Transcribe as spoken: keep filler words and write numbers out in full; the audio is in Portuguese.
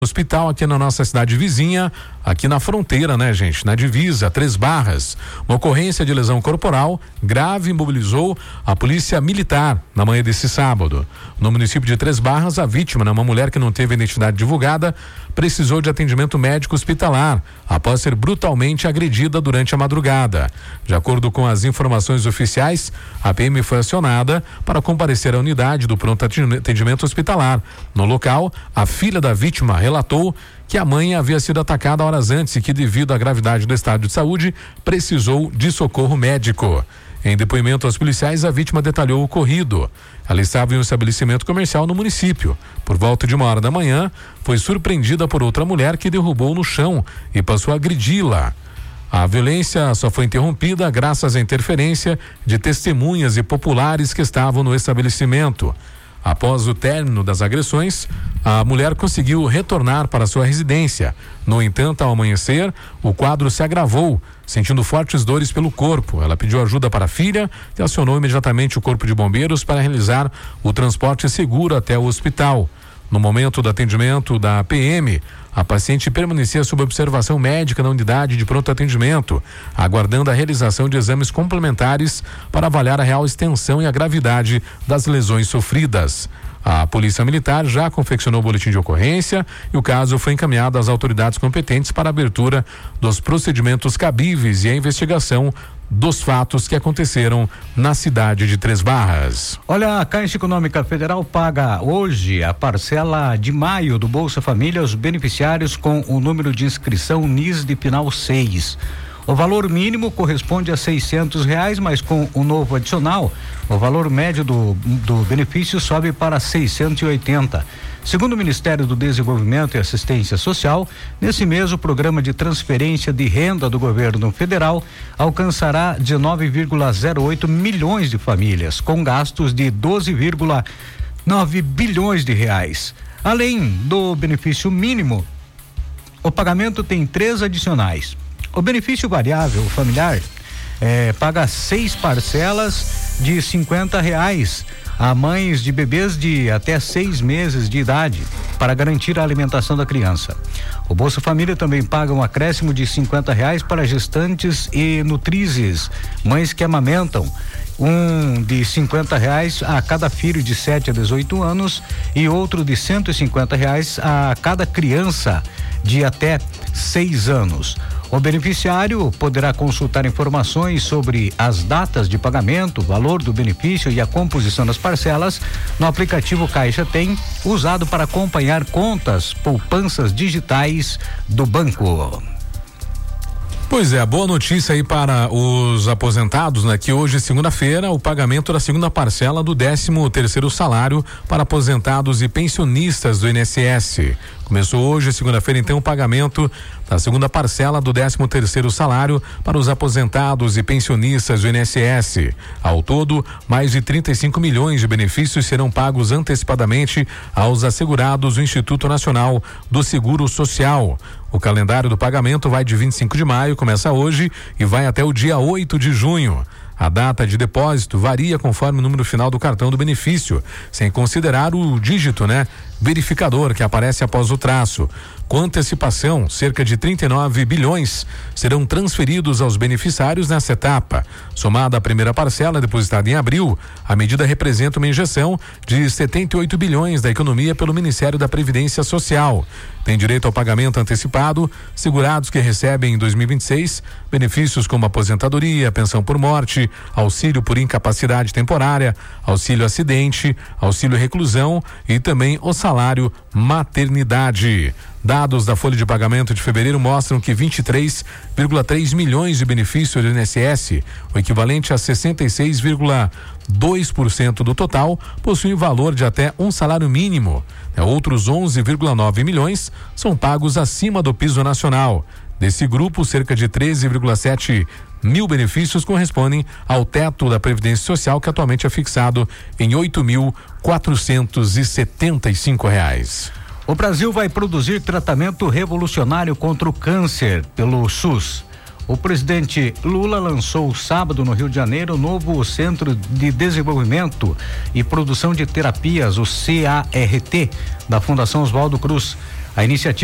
Hospital aqui na nossa cidade vizinha, aqui na fronteira, né, gente? Na divisa, Três Barras. Uma ocorrência de lesão corporal grave imobilizou a polícia militar na manhã desse sábado. No município de Três Barras, a vítima, né, uma mulher que não teve identidade divulgada, precisou de atendimento médico hospitalar após ser brutalmente agredida durante a madrugada. De acordo com as informações oficiais, a P M foi acionada para comparecer à unidade do pronto atendimento hospitalar. No local, a filha da vítima relatou que a mãe havia sido atacada horas antes e que, devido à gravidade do estado de saúde, precisou de socorro médico. Em depoimento aos policiais, a vítima detalhou o ocorrido. Ela estava em um estabelecimento comercial no município. Por volta de uma hora da manhã, foi surpreendida por outra mulher que derrubou no chão e passou a agredi-la. A violência só foi interrompida graças à interferência de testemunhas e populares que estavam no estabelecimento. Após o término das agressões, a mulher conseguiu retornar para sua residência. No entanto, ao amanhecer, o quadro se agravou, sentindo fortes dores pelo corpo. Ela pediu ajuda para a filha e acionou imediatamente o corpo de bombeiros para realizar o transporte seguro até o hospital. No momento do atendimento da P M, a paciente permanecia sob observação médica na unidade de pronto atendimento, aguardando a realização de exames complementares para avaliar a real extensão e a gravidade das lesões sofridas. A Polícia Militar já confeccionou o boletim de ocorrência e o caso foi encaminhado às autoridades competentes para a abertura dos procedimentos cabíveis e a investigação dos fatos que aconteceram na cidade de Três Barras. Olha, a Caixa Econômica Federal paga hoje a parcela de maio do Bolsa Família aos beneficiários com o número de inscrição N I S de final seis. O valor mínimo corresponde a seiscentos reais, mas com o novo adicional, o valor médio do, do benefício sobe para seiscentos e oitenta. Segundo o Ministério do Desenvolvimento e Assistência Social, nesse mês o programa de transferência de renda do governo federal alcançará dezenove vírgula zero oito milhões de famílias, com gastos de doze vírgula nove bilhões de reais. Além do benefício mínimo, o pagamento tem três adicionais. O benefício variável familiar eh, paga seis parcelas de cinquenta reais a mães de bebês de até seis meses de idade para garantir a alimentação da criança. O Bolsa Família também paga um acréscimo de cinquenta reais para gestantes e nutrizes, mães que amamentam, um de cinquenta reais a cada filho de sete a dezoito anos e outro de cento e cinquenta reais a cada criança de até seis anos. O beneficiário poderá consultar informações sobre as datas de pagamento, valor do benefício e a composição das parcelas no aplicativo Caixa Tem, usado para acompanhar contas, poupanças digitais do banco. Pois é, boa notícia aí para os aposentados, né? Que hoje, segunda-feira, o pagamento da segunda parcela do décimo terceiro salário para aposentados e pensionistas do I N S S. Começou hoje, segunda-feira, então, o pagamento da segunda parcela do décimo terceiro salário para os aposentados e pensionistas do I N S S. Ao todo, mais de trinta e cinco milhões de benefícios serão pagos antecipadamente aos assegurados do Instituto Nacional do Seguro Social. O calendário do pagamento vai de vinte e cinco de maio, começa hoje e vai até o dia oito de junho. A data de depósito varia conforme o número final do cartão do benefício, sem considerar o dígito, né, verificador que aparece após o traço. Com antecipação, cerca de trinta e nove bilhões serão transferidos aos beneficiários nessa etapa. Somada a primeira parcela depositada em abril, a medida representa uma injeção de setenta e oito bilhões da economia pelo Ministério da Previdência Social. Tem direito ao pagamento antecipado segurados que recebem em dois mil e vinte e seis benefícios como aposentadoria, pensão por morte, auxílio por incapacidade temporária, auxílio acidente, auxílio reclusão e também o salário maternidade. Dados da folha de pagamento de fevereiro mostram que vinte e três vírgula três milhões de benefícios do I N S S, o equivalente a sessenta e seis vírgula dois por cento do total, possuem valor de até um salário mínimo. Outros onze vírgula nove milhões são pagos acima do piso nacional. Desse grupo, cerca de treze vírgula sete mil benefícios correspondem ao teto da Previdência Social, que atualmente é fixado em oito mil quatrocentos e setenta e cinco reais. O Brasil vai produzir tratamento revolucionário contra o câncer pelo SUS. O presidente Lula lançou sábado no Rio de Janeiro o novo Centro de Desenvolvimento e Produção de Terapias, o C A R T, da Fundação Oswaldo Cruz. A iniciativa